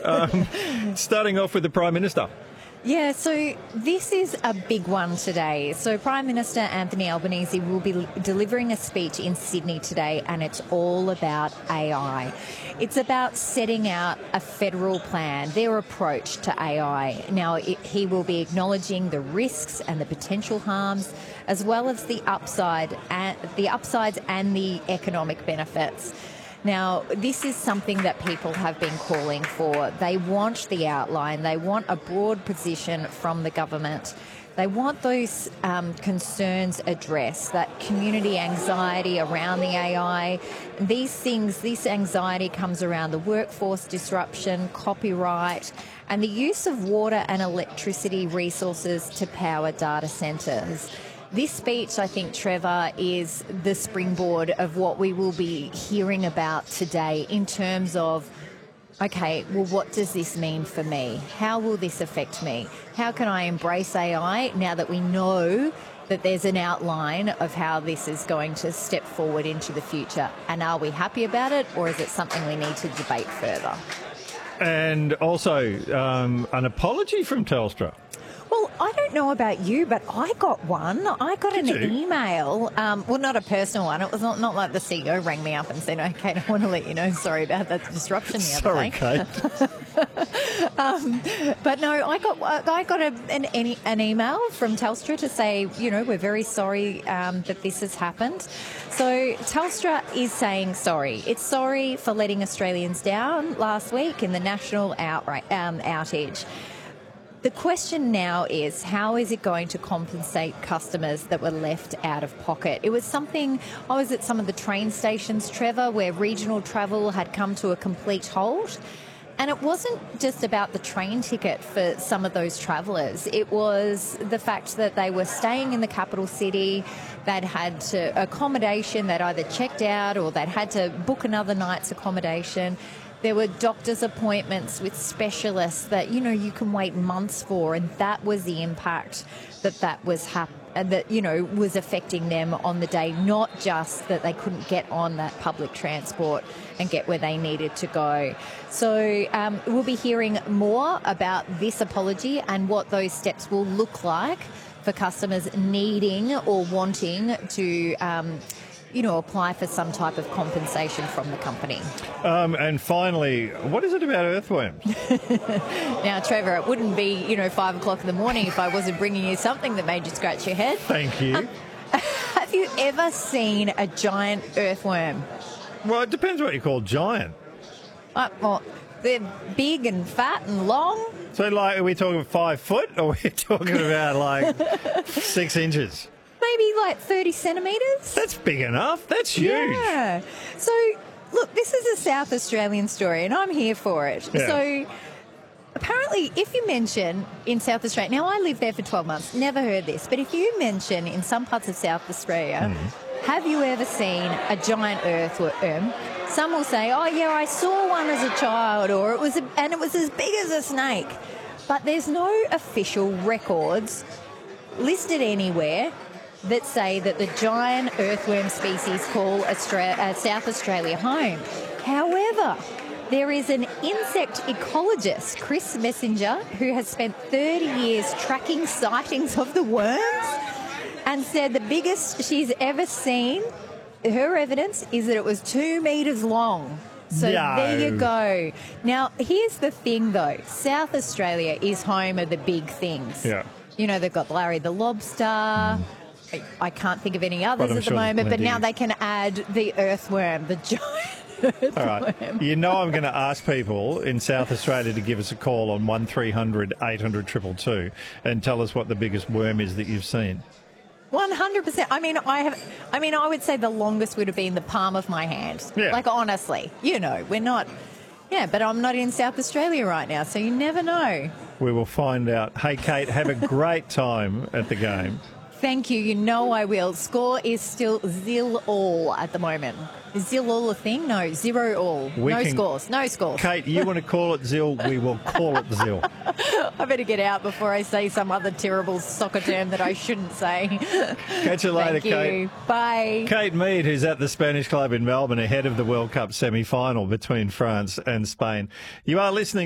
Starting off with the Prime Minister. Yeah, so this is a big one today. So Prime Minister Anthony Albanese will be delivering a speech in Sydney today, and it's all about AI. It's about setting out a federal plan, their approach to AI. Now, he will be acknowledging the risks and the potential harms, as well as the upsides and the economic benefits. Now, this is something that people have been calling for. They want the outline. They want a broad position from the government. They want those concerns addressed, that community anxiety around the AI. This anxiety comes around the workforce disruption, copyright, and the use of water and electricity resources to power data centres. This speech, I think, Trevor, is the springboard of what we will be hearing about today in terms of, okay, well, what does this mean for me? How will this affect me? How can I embrace AI now that we know that there's an outline of how this is going to step forward into the future? And are we happy about it, or is it something we need to debate further? And also an apology from Telstra. Well, I don't know about you, but I got one. I got an email. Well, not a personal one. It was not like the CEO rang me up and said, "Okay, I want to let you know. Sorry about that disruption the other day." Sorry, Kate. But no, I got an email from Telstra to say, we're very sorry that this has happened. So Telstra is saying sorry. It's sorry for letting Australians down last week in the national outage. The question now is, how is it going to compensate customers that were left out of pocket? It was something, I was at some of the train stations, Trevor, where regional travel had come to a complete halt. And it wasn't just about the train ticket for some of those travellers. It was the fact that they were staying in the capital city, they'd had accommodation, they'd either checked out or they'd had to book another night's accommodation. There were doctor's appointments with specialists that, you can wait months for, and that was the impact that was was affecting them on the day, not just that they couldn't get on that public transport and get where they needed to go. So we'll be hearing more about this apology and what those steps will look like for customers needing or wanting to apply for some type of compensation from the company. And finally, what is it about earthworms? Now, Trevor, it wouldn't be, 5 o'clock in the morning if I wasn't bringing you something that made you scratch your head. Thank you. Have you ever seen a giant earthworm? Well, it depends what you call giant. Well, they're big and fat and long. So, are we talking 5 foot, or are we talking about, 6 inches? Maybe 30 centimetres. That's big enough. That's huge. Yeah. So, look, this is a South Australian story, and I'm here for it. Yeah. So, apparently, if you mention in South Australia, now I lived there for 12 months, never heard this, but if you mention in some parts of South Australia, have you ever seen a giant earthworm? Some will say, oh, yeah, I saw one as a child, or it was as big as a snake. But there's no official records listed anywhere that say that the giant earthworm species call South Australia home. However, there is an insect ecologist, Chris Messenger, who has spent 30 years tracking sightings of the worms and said the biggest she's ever seen, her evidence is that it was 2 metres long. So There you go. Now, here's the thing, though. South Australia is home of the big things. Yeah. They've got Larry the Lobster. I can't think of any others at the moment, but now they can add the earthworm, the giant earthworm. All right. I'm going to ask people in South Australia to give us a call on 1300 800 222 and tell us what the biggest worm is that you've seen. 100%. I would say the longest would have been the palm of my hand. Yeah. Honestly, we're not. Yeah, but I'm not in South Australia right now, so you never know. We will find out. Hey, Kate, have a great time at the game. Thank you. I will. Score is still 0-all at the moment. Is 0-all a thing? No, 0-all. No scores. Kate, you want to call it Zil? We will call it Zil. I better get out before I say some other terrible soccer term that I shouldn't say. Catch you later, Thank you. Kate. Bye. Kate Mead, who's at the Spanish club in Melbourne ahead of the World Cup semi-final between France and Spain. You are listening